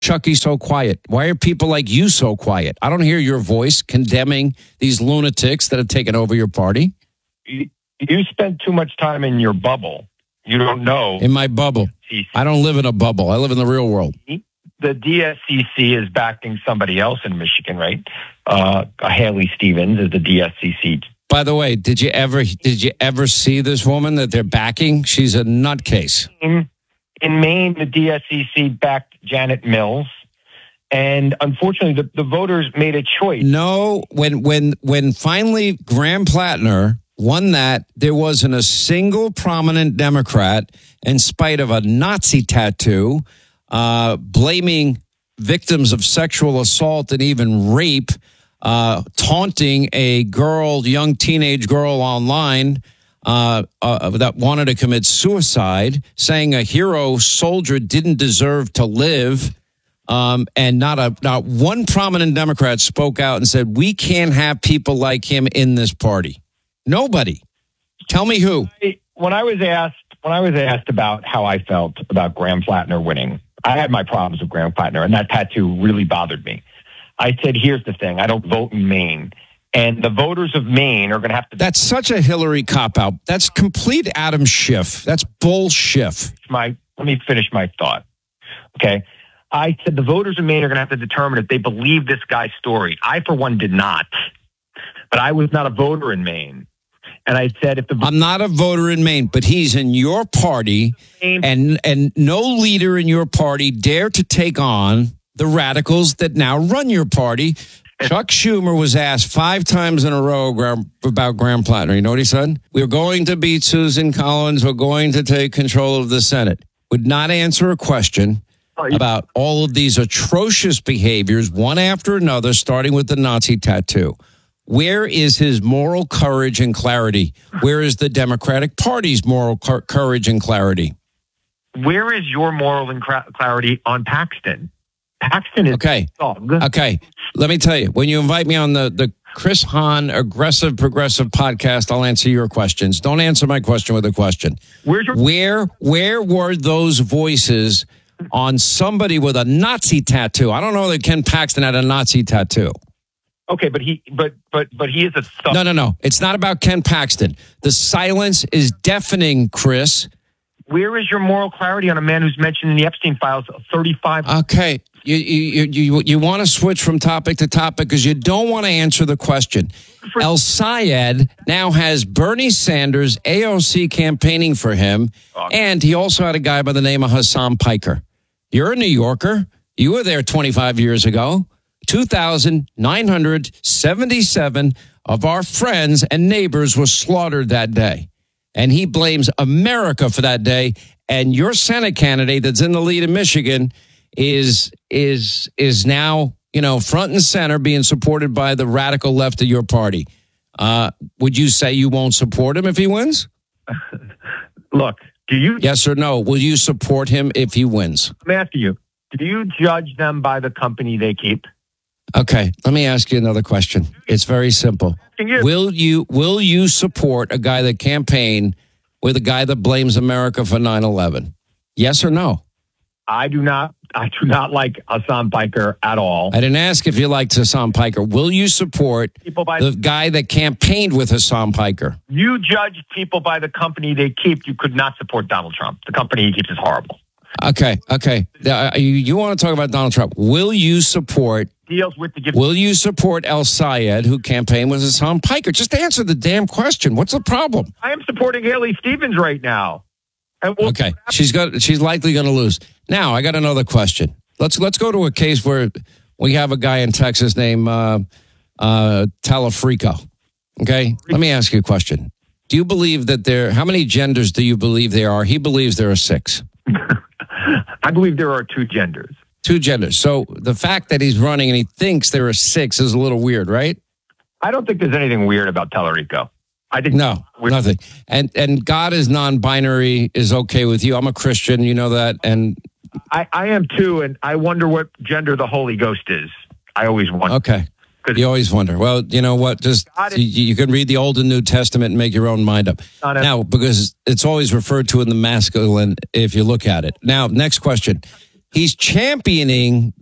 Chucky so quiet? Why are people like you so quiet? I don't hear your voice condemning these lunatics that have taken over your party. You spend too much time in your bubble. You don't know. In my bubble. I don't live in a bubble. I live in the real world. The DSCC is backing somebody else in Michigan, right? Haley Stevens is the DSCC. By the way, did you ever see this woman that they're backing? She's a nutcase. In Maine, the DSCC backed Janet Mills, and unfortunately, the voters made a choice. No, when finally Graham Plattner won that, there wasn't a single prominent Democrat, in spite of a Nazi tattoo, blaming victims of sexual assault and even rape, taunting a young teenage girl online that wanted to commit suicide, saying a hero soldier didn't deserve to live. And not one prominent Democrat spoke out and said, we can't have people like him in this party. Nobody. Tell me who. When I was asked about how I felt about Graham Plattner winning, I had my problems with Graham Plattner, and that tattoo really bothered me. I said, here's the thing. I don't vote in Maine. And the voters of Maine are going to have to... That's such a Hillary cop-out. That's complete Adam Schiff. That's bullshit. Let me finish my thought. Okay. I said the voters of Maine are going to have to determine if they believe this guy's story. I, for one, did not. But I was not a voter in Maine. And I said, I'm not a voter in Maine, but he's in your party, and no leader in your party dare to take on the radicals that now run your party. Chuck Schumer was asked 5 times in a row about Graham Plattner. You know what he said? We're going to beat Susan Collins. We're going to take control of the Senate. Would not answer a question about all of these atrocious behaviors, one after another, starting with the Nazi tattoo. Where is his moral courage and clarity? Where is the Democratic Party's moral courage and clarity? Where is your moral and clarity on Paxton? Paxton is okay. Okay. Let me tell you, when you invite me on the Chris Hahn Aggressive Progressive podcast, I'll answer your questions. Don't answer my question with a question. Where were those voices on somebody with a Nazi tattoo? I don't know that Ken Paxton had a Nazi tattoo. Okay, but he is a thug. No. It's not about Ken Paxton. The silence is deafening, Chris. Where is your moral clarity on a man who's mentioned in the Epstein files 35? Okay, you want to switch from topic to topic because you don't want to answer the question. El Sayed now has Bernie Sanders, AOC campaigning for him, and he also had a guy by the name of Hassan Piker. You're a New Yorker. You were there 25 years ago. 2,977 of our friends and neighbors were slaughtered that day. And he blames America for that day. And your Senate candidate that's in the lead in Michigan is now, front and center being supported by the radical left of your party. Would you say you won't support him if he wins? Look, do you? Yes or no? Will you support him if he wins? I'm asking you, do you judge them by the company they keep? Okay, let me ask you another question. It's very simple. Will you support a guy that campaigned with a guy that blames America for 9/11? Yes or no? I do not like Hassan Piker at all. I didn't ask if you liked Hassan Piker. Will you support the guy that campaigned with Hassan Piker? You judge people by the company they keep. You could not support Donald Trump. The company he keeps is horrible. Okay. You want to talk about Donald Trump? Will you support El Sayed, who campaigned with Hassan Piker? Just answer the damn question. What's the problem? I am supporting Haley Stevens right now. Okay, she's likely going to lose. Now, I got another question. Let's go to a case where we have a guy in Texas named Talafrico. Okay, let me ask you a question. Do you believe that how many genders do you believe there are? He believes there are 6. I believe there are 2 genders. 2 genders. So the fact that he's running and he thinks there are 6 is a little weird, right? I don't think there's anything weird about Talarico. I think nothing. And God is non-binary is okay with you. I'm a Christian, you know that, and I am too. And I wonder what gender the Holy Ghost is. I always wonder. Okay. You always wonder. Well, you know what? Just you can read the Old and New Testament and make your own mind up. Now, because it's always referred to in the masculine if you look at it. Now, next question. He's championing